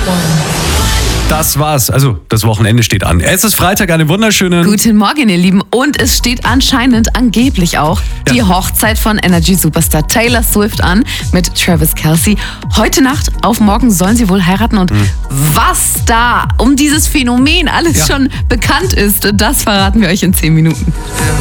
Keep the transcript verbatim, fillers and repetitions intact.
Das war's. Also, das Wochenende steht an. Es ist Freitag, einen wunderschönen... Guten Morgen, ihr Lieben. Und es steht anscheinend, angeblich auch, Ja. die Hochzeit von Energy-Superstar Taylor Swift an mit Travis Kelce. Heute Nacht auf morgen sollen sie wohl heiraten. Und was da um dieses Phänomen alles Ja. schon bekannt ist, das verraten wir euch in zehn Minuten.